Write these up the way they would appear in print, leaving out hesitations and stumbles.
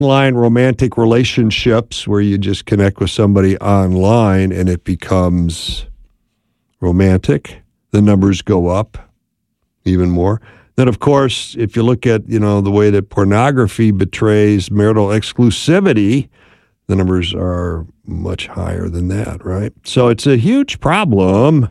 online romantic relationships where you just connect with somebody online and it becomes romantic, the numbers go up even more. Then, of course, if you look at, the way that pornography betrays marital exclusivity, the numbers are much higher than that, right? So it's a huge problem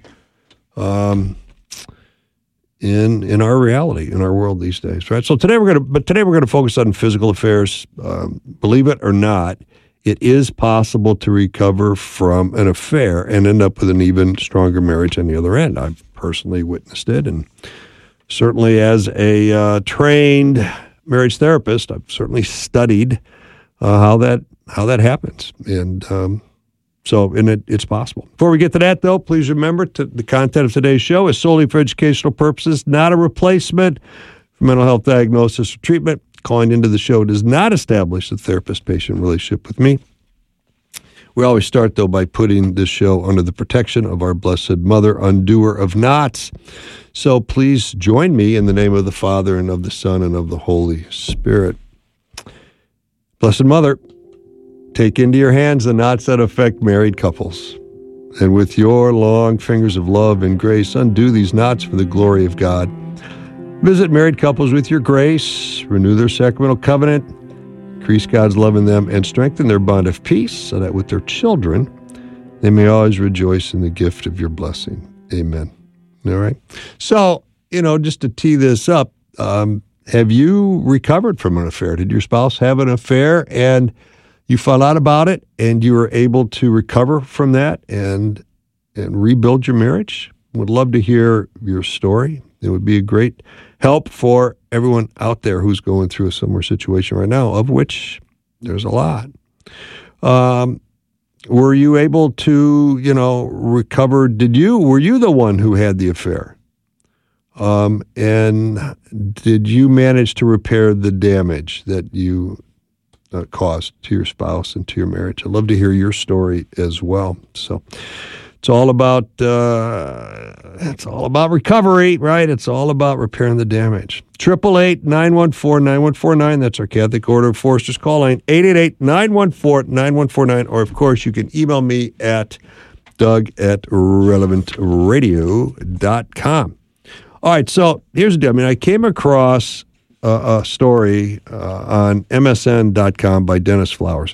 in our reality, in our world these days, right? So today we're going to focus on physical affairs. Believe it or not, it is possible to recover from an affair and end up with an even stronger marriage on the other end. I've personally witnessed it, and certainly as a trained marriage therapist, I've certainly studied how that happens, and it's possible. Before we get to that, though, please remember the content of today's show is solely for educational purposes, not a replacement for mental health diagnosis or treatment. Calling into the show does not establish a therapist-patient relationship with me. We always start, though, by putting this show under the protection of our Blessed Mother, undoer of knots. So please join me in the name of the Father, and of the Son, and of the Holy Spirit. Blessed Mother, take into your hands the knots that affect married couples, and with your long fingers of love and grace, undo these knots for the glory of God. Visit married couples with your grace, renew their sacramental covenant, increase God's love in them, and strengthen their bond of peace, so that with their children, they may always rejoice in the gift of your blessing. Amen. All right? So, just to tee this up, have you recovered from an affair? Did your spouse have an affair and you found out about it and you were able to recover from that and rebuild your marriage? Would love to hear your story. It would be a great help for everyone out there who's going through a similar situation right now, of which there's a lot. Were you able to, recover? Were you the one who had the affair? And did you manage to repair the damage that you caused to your spouse and to your marriage? I'd love to hear your story as well. So it's all about recovery, right? It's all about repairing the damage. 888-914-9149. That's our Catholic Order of Foresters call line. 888-914-9149. Or, of course, you can email me at doug@relevantradio.com. All right, so here's the deal. I came across a story on MSN.com by Dennis Flowers.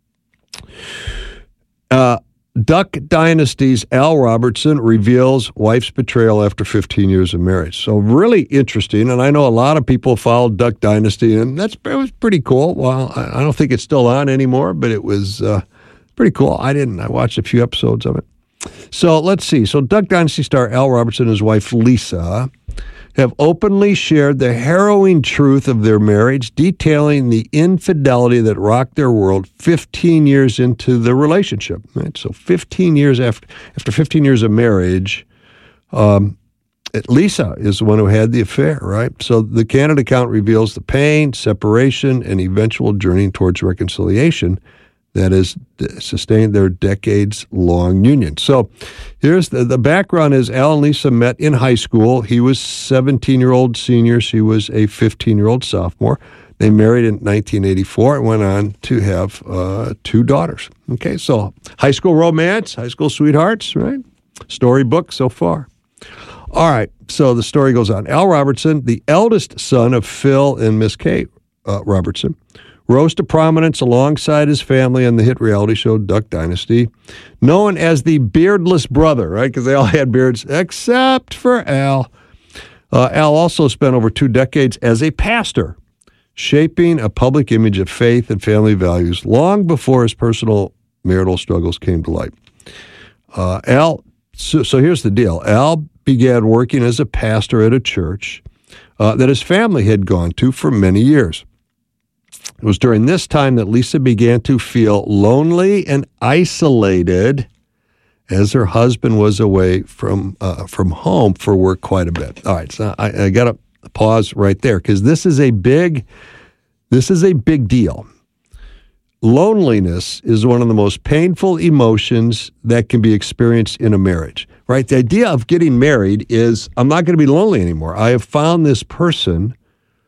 Duck Dynasty's Al Robertson reveals wife's betrayal after 15 years of marriage. So really interesting, and I know a lot of people followed Duck Dynasty, and it was pretty cool. Well, I don't think it's still on anymore, but it was pretty cool. I watched a few episodes of it. So let's see. So Duck Dynasty star Al Robertson and his wife Lisa have openly shared the harrowing truth of their marriage, detailing the infidelity that rocked their world 15 years into the relationship. Right? So 15 years after 15 years of marriage, Lisa is the one who had the affair, right? So the candid account reveals the pain, separation, and eventual journey towards reconciliation that has sustained their decades-long union. So here's the background is Al and Lisa met in high school. He was 17-year-old senior. She was a 15-year-old sophomore. They married in 1984 and went on to have 2 daughters. Okay, so high school romance, high school sweethearts, right? Storybook so far. All right, so the story goes on. Al Robertson, the eldest son of Phil and Miss Kay Robertson, rose to prominence alongside his family on the hit reality show Duck Dynasty, known as the beardless brother, right? Because they all had beards, except for Al. Al also spent over 2 decades as a pastor, shaping a public image of faith and family values long before his personal marital struggles came to light. So here's the deal. Al began working as a pastor at a church that his family had gone to for many years. It was during this time that Lisa began to feel lonely and isolated as her husband was away from home for work quite a bit. All right, so I got to pause right there because this is a big deal. Loneliness is one of the most painful emotions that can be experienced in a marriage, right? The idea of getting married is I'm not going to be lonely anymore. I have found this person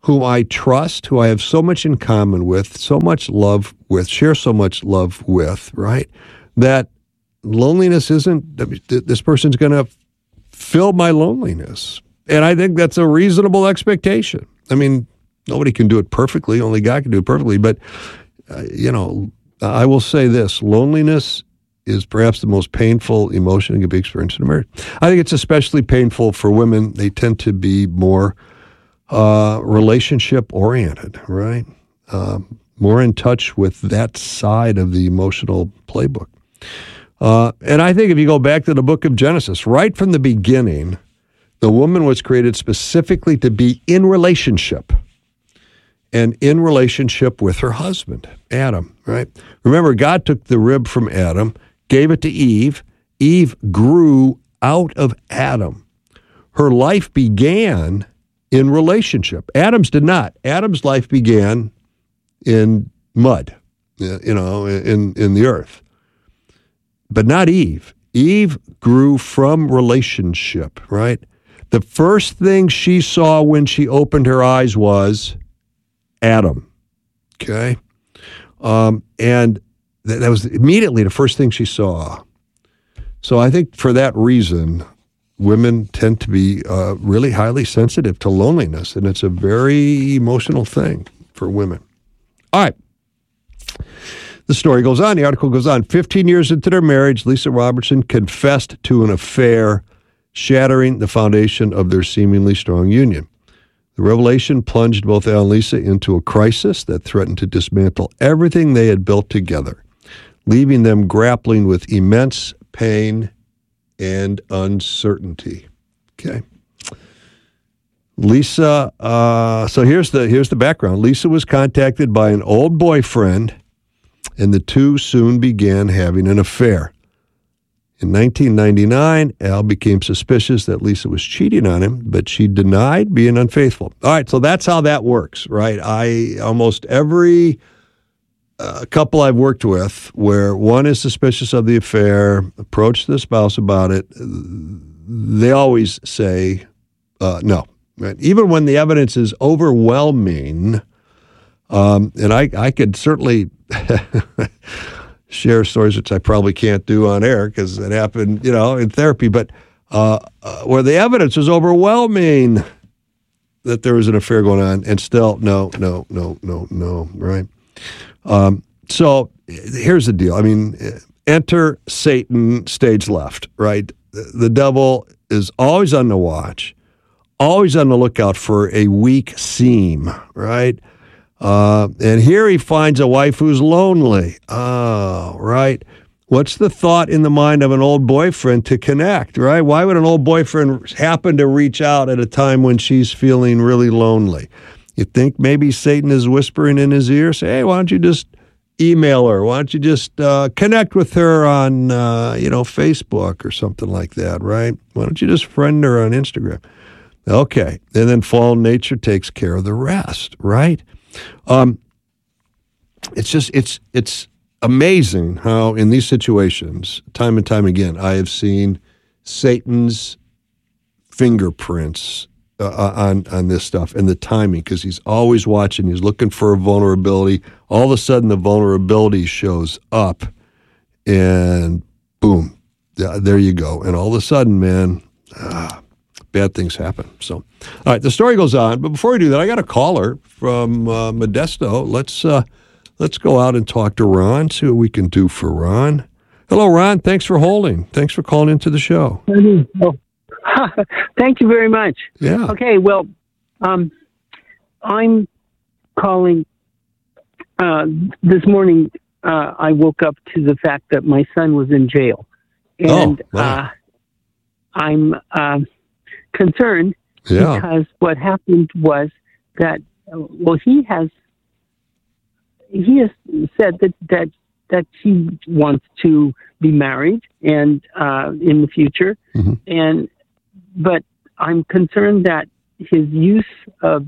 whom I trust, who I have so much in common with, so much love with, share so much love with, right? That loneliness isn't, this person's going to fill my loneliness. And I think that's a reasonable expectation. I mean, nobody can do it perfectly. Only God can do it perfectly. But, I will say this, loneliness is perhaps the most painful emotion that can be experienced in a marriage. I think it's especially painful for women. They tend to be more relationship-oriented, right? More in touch with that side of the emotional playbook. And I think if you go back to the book of Genesis, right from the beginning, the woman was created specifically to be in relationship, and in relationship with her husband, Adam, right? Remember, God took the rib from Adam, gave it to Eve. Eve grew out of Adam. Her life began in relationship. Adam's did not. Adam's life began in mud, in the earth. But not Eve. Eve grew from relationship, right? The first thing she saw when she opened her eyes was Adam, okay? And that was immediately the first thing she saw. So I think for that reason, women tend to be really highly sensitive to loneliness, and it's a very emotional thing for women. All right. The story goes on. The article goes on. 15 years into their marriage, Lisa Robertson confessed to an affair, shattering the foundation of their seemingly strong union. The revelation plunged both Al and Lisa into a crisis that threatened to dismantle everything they had built together, leaving them grappling with immense pain and uncertainty. Okay. Lisa, so here's the background. Lisa was contacted by an old boyfriend, and the two soon began having an affair. In 1999, Al became suspicious that Lisa was cheating on him, but she denied being unfaithful. All right, so that's how that works, right? Almost every couple I've worked with where one is suspicious of the affair, approach the spouse about it, they always say no. Right? Even when the evidence is overwhelming, and I could certainly share stories which I probably can't do on air because it happened, in therapy, but where the evidence was overwhelming that there was an affair going on, and still, no, right? So here's the deal. I mean, enter Satan, stage left, right? The devil is always on the watch, always on the lookout for a weak seam, right? And here he finds a wife who's lonely. Oh, right. What's the thought in the mind of an old boyfriend to connect, right? Why would an old boyfriend happen to reach out at a time when she's feeling really lonely? You think maybe Satan is whispering in his ear, say, hey, why don't you just email her? Why don't you just connect with her on, Facebook or something like that, right? Why don't you just friend her on Instagram? Okay. And then fallen nature takes care of the rest, right? It's amazing how in these situations, time and time again, I have seen Satan's fingerprints on this stuff and the timing, because he's always watching. He's looking for a vulnerability. All of a sudden, the vulnerability shows up, and boom, there you go. And all of a sudden, man, bad things happen. So, all right, the story goes on. But before we do that, I got a caller from Modesto. Let's go out and talk to Ron, see what we can do for Ron. Hello, Ron. Thanks for holding. Thanks for calling into the show. Oh. Thank you very much. Yeah. Okay, well, I'm calling. This morning, I woke up to the fact that my son was in jail. And wow. I'm concerned because what happened was that, he has said that he wants to be married and in the future, mm-hmm. But I'm concerned that his use of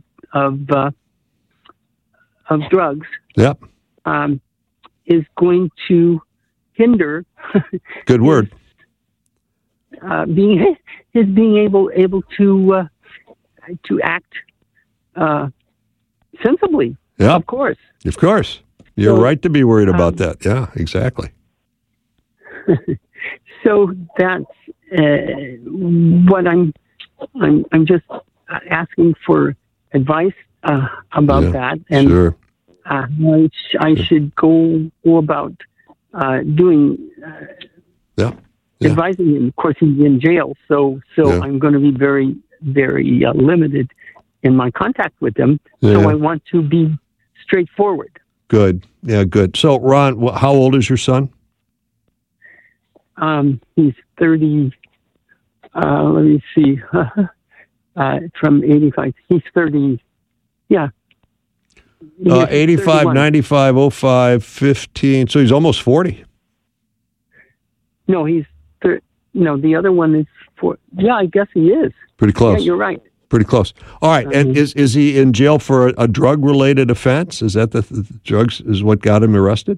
drugs, yep, is going to hinder. Good word. Being able to act sensibly. Yeah. Of course. Of course. You're right to be worried about that. Yeah, exactly. So that's what I'm just asking for advice about that, and sure. I should go about doing advising him. Of course, he's in jail, so I'm going to be very, very limited in my contact with him. So I want to be straightforward. Good. Yeah, good. So, Ron, how old is your son? He's 30. Let me see. From 85. He's 30. Yeah. 85, 31. 95, 05, 15. So he's almost 40. No, no, the other one is 4. Yeah, I guess he is. Pretty close. Yeah, you're right. Pretty close. All right. And is he in jail for a drug-related offense? Is that the drugs is what got him arrested?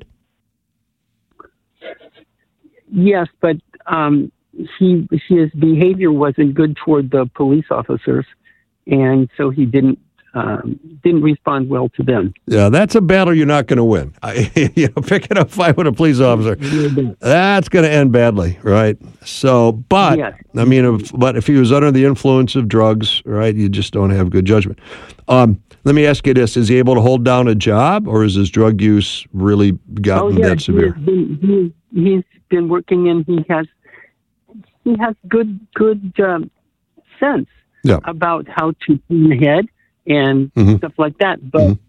Yes, but his behavior wasn't good toward the police officers, and so he didn't respond well to them. Yeah, that's a battle you're not going to win. Picking up a fight with a police officer, that's going to end badly, right? So, but yes. I mean, but if he was under the influence of drugs, right, you just don't have good judgment. Let me ask you this: is he able to hold down a job, or is his drug use really gotten that severe? He's been working, and he has good sense about how to plan ahead and stuff like that. But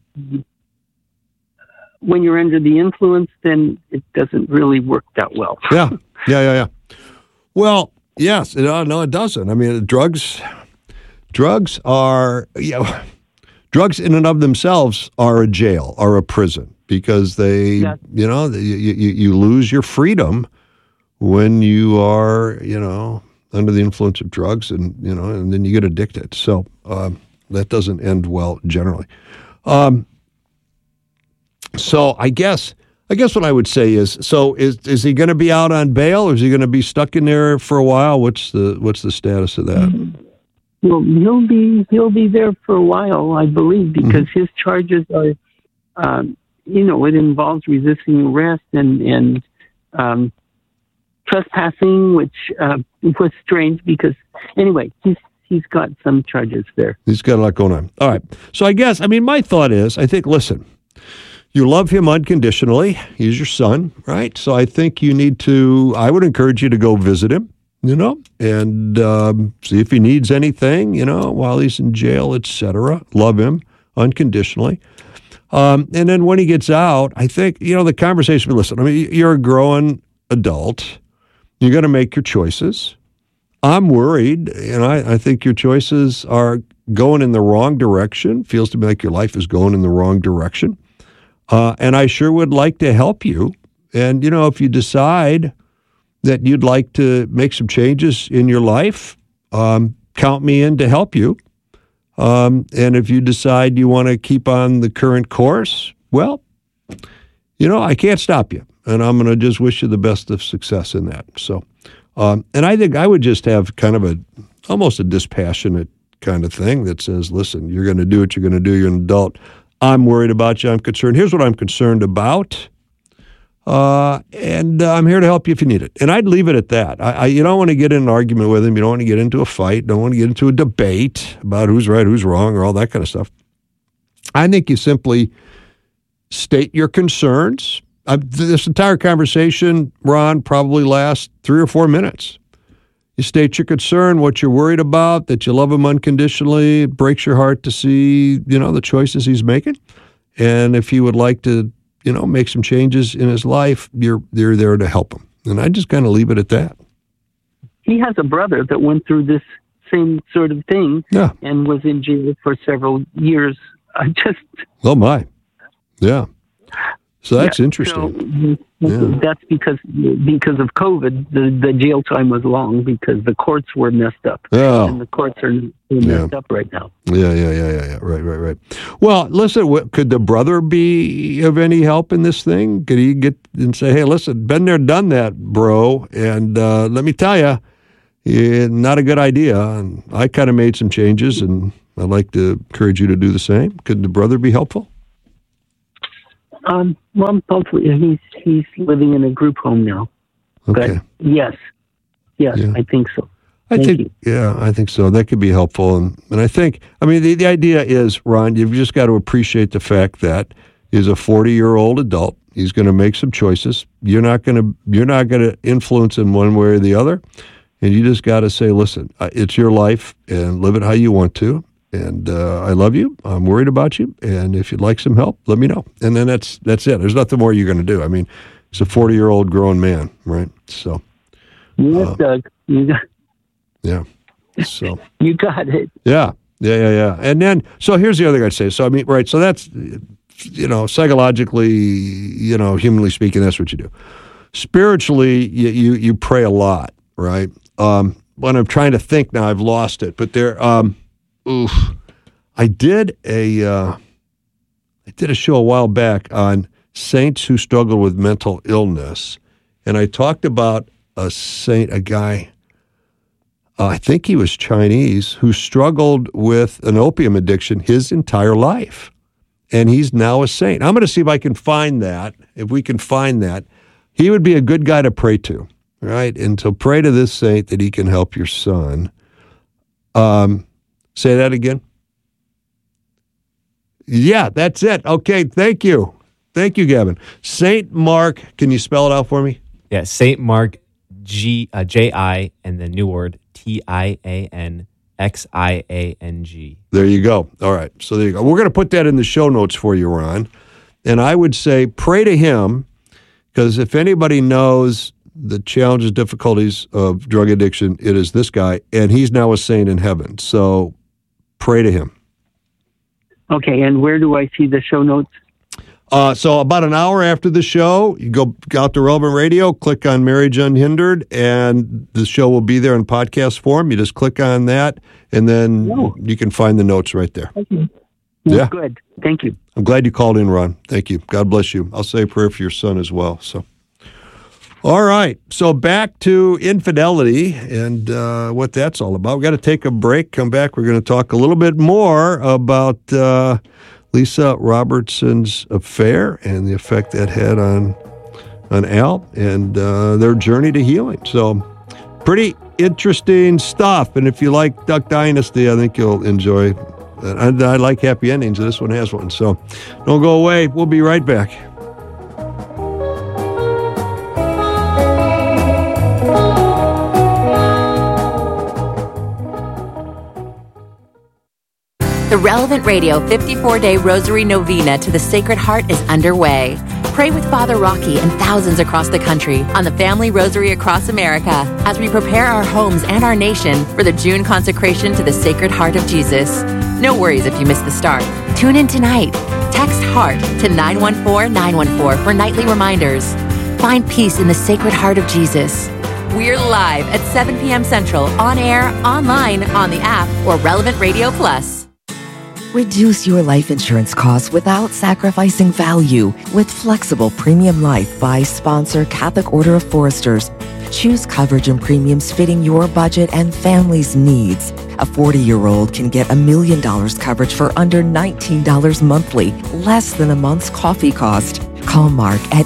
when you're under the influence, then it doesn't really work that well. Yeah. Well, yes. No, it doesn't. I mean, drugs are, drugs in and of themselves are a jail, are a prison, because they, you lose your freedom when you are, under the influence of drugs, and then you get addicted. So that doesn't end well generally. So I guess what I would say is, so is he going to be out on bail, or is he going to be stuck in there for a while? What's the status of that? Well, he'll be there for a while, I believe, because his charges are, it involves resisting arrest and trespassing, which was strange because, anyway, he's got some charges there. He's got a lot going on. All right. So I guess, my thought is, listen, you love him unconditionally. He's your son, right? So I think I would encourage you to go visit him, and see if he needs anything, while he's in jail, etc. Love him unconditionally. And then when he gets out, I think, the conversation, listen, you're a growing adult. You're going to make your choices. I'm worried, and I think your choices are going in the wrong direction. Feels to me like your life is going in the wrong direction. And I sure would like to help you. And, if you decide that you'd like to make some changes in your life, count me in to help you. And if you decide you want to keep on the current course, well, I can't stop you. And I'm going to just wish you the best of success in that. So, and I think I would just have kind of almost a dispassionate kind of thing that says, listen, you're going to do what you're going to do. You're an adult. I'm worried about you. I'm concerned. Here's what I'm concerned about. And I'm here to help you if you need it. And I'd leave it at that. You don't want to get in an argument with him. You don't want to get into a fight. Don't want to get into a debate about who's right, who's wrong, or all that kind of stuff. I think you simply state your concerns. This entire conversation, Ron, probably lasts 3 or 4 minutes. You state your concern, what you're worried about, that you love him unconditionally. It breaks your heart to see, the choices he's making. And if he would like to, make some changes in his life, you're there to help him. And I just kind of leave it at that. He has a brother that went through this same sort of thing and was in jail for several years. Oh, my. Yeah. So that's interesting. So that's because of COVID, the jail time was long because the courts were messed up. Oh. And the courts are messed up right now. Yeah. Right. Well, listen, could the brother be of any help in this thing? Could he get and say, hey, listen, been there, done that, bro. And let me tell you, not a good idea. And I kind of made some changes, and I'd like to encourage you to do the same. Could the brother be helpful? Well, hopefully he's living in a group home now. Okay. But yes, yeah. I think so. I think so. That could be helpful. And I think, the idea is, Ron, you've just got to appreciate the fact that he's a 40-year-old adult. He's going to make some choices. You're not going to influence him one way or the other. And you just got to say, listen, it's your life and live it how you want to. And I love you. I'm worried about you. And if you'd like some help, let me know. And then that's it. There's nothing more you're going to do. He's a 40-year-old grown man, right? So. Yes, Doug. Yeah. So. You got it. Yeah. And then, so here's the other thing I'd say. So, right. So that's, psychologically, humanly speaking, that's what you do. Spiritually, you pray a lot, right? When I'm trying to think now, I've lost it. But there, I did a show a while back on saints who struggle with mental illness, and I talked about a guy, I think he was Chinese, who struggled with an opium addiction his entire life, and he's now a saint. I'm going to see if I can find that. If we can find that, he would be a good guy to pray to, right? And so pray to this saint that he can help your son. Say that again. Yeah, that's it. Okay, thank you. Thank you, Gavin. St. Mark, can you spell it out for me? Yeah, St. Mark, J-I, and the new word, Tianxiang. There you go. All right, so there you go. We're going to put that in the show notes for you, Ron. And I would say pray to him, because if anybody knows the challenges, difficulties of drug addiction, it is this guy, and he's now a saint in heaven. So pray to him. Okay, and where do I see the show notes? So about an hour after the show, you go out to Relevant Radio, click on Marriage Unhindered, and the show will be there in podcast form. You just click on that, and then you can find the notes right there. Okay. Yeah. Good. Thank you. I'm glad you called in, Ron. Thank you. God bless you. I'll say a prayer for your son as well. So, all right. So back to infidelity and what that's all about. We've got to take a break. Come back. We're going to talk a little bit more about Lisa Robertson's affair and the effect that had on Al and their journey to healing. So pretty interesting stuff. And if you like Duck Dynasty, I think you'll enjoy it. I like happy endings. This one has one. So don't go away. We'll be right back. The Relevant Radio 54-Day Rosary Novena to the Sacred Heart is underway. Pray with Father Rocky and thousands across the country on the Family Rosary Across America as we prepare our homes and our nation for the June consecration to the Sacred Heart of Jesus. No worries if you miss the start. Tune in tonight. Text HEART to 914-914 for nightly reminders. Find peace in the Sacred Heart of Jesus. We're live at 7 p.m. Central, on air, online, on the app, or Relevant Radio Plus. Reduce your life insurance costs without sacrificing value with flexible Premium Life by sponsor Catholic Order of Foresters. Choose coverage and premiums fitting your budget and family's needs. A 40-year-old can get $1 million coverage for under $19 monthly, less than a month's coffee cost. Call Mark at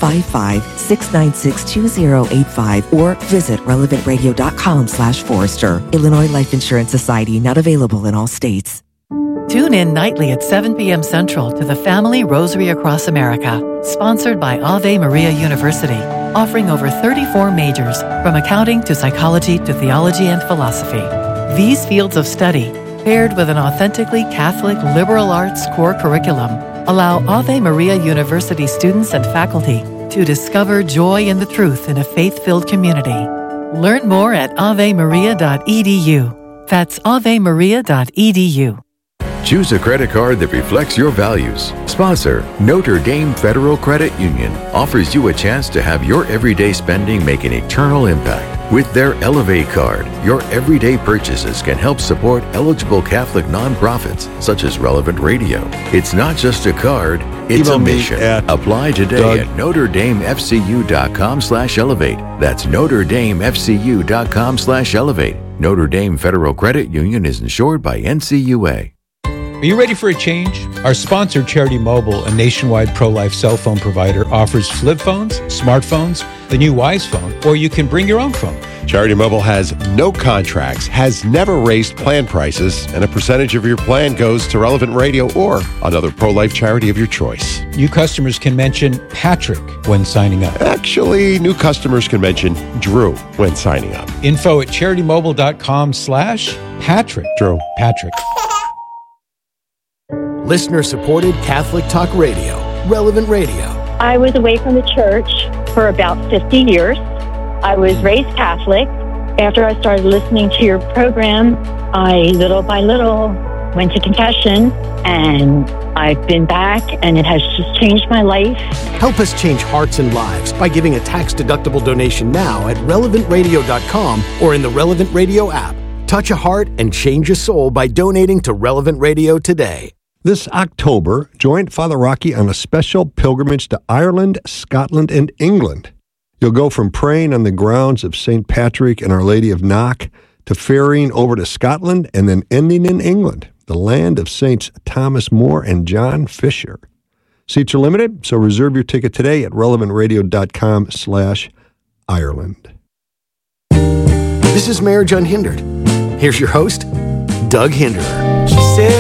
855-696-2085 or visit relevantradio.com/Forester. Illinois Life Insurance Society, not available in all states. Tune in nightly at 7 p.m. Central to the Family Rosary Across America, sponsored by Ave Maria University, offering over 34 majors, from accounting to psychology to theology and philosophy. These fields of study, paired with an authentically Catholic liberal arts core curriculum, allow Ave Maria University students and faculty to discover joy in the truth in a faith-filled community. Learn more at avemaria.edu. That's avemaria.edu. Choose a credit card that reflects your values. Sponsor, Notre Dame Federal Credit Union, offers you a chance to have your everyday spending make an eternal impact. With their Elevate card, your everyday purchases can help support eligible Catholic nonprofits, such as Relevant Radio. It's not just a card, it's a mission. Apply today at NotreDameFCU.com/elevate. That's NotreDameFCU.com/elevate. Notre Dame Federal Credit Union is insured by NCUA. Are you ready for a change? Our sponsor, Charity Mobile, a nationwide pro-life cell phone provider, offers flip phones, smartphones, the new Wise Phone, or you can bring your own phone. Charity Mobile has no contracts, has never raised plan prices, and a percentage of your plan goes to Relevant Radio or another pro-life charity of your choice. New customers can mention Patrick when signing up. Actually, new customers can mention Drew when signing up. Info at CharityMobile.com/Patrick. Drew. Patrick. Listener-supported Catholic Talk Radio, Relevant Radio. I was away from the church for about 50 years. I was raised Catholic. After I started listening to your program, I, little by little, went to confession, and I've been back, and it has just changed my life. Help us change hearts and lives by giving a tax-deductible donation now at relevantradio.com or in the Relevant Radio app. Touch a heart and change a soul by donating to Relevant Radio today. This October, join Father Rocky on a special pilgrimage to Ireland, Scotland, and England. You'll go from praying on the grounds of St. Patrick and Our Lady of Knock to ferrying over to Scotland and then ending in England, the land of Saints Thomas More and John Fisher. Seats are limited, so reserve your ticket today at relevantradio.com/Ireland. This is Marriage Unhindered. Here's your host, Doug Hinderer. She said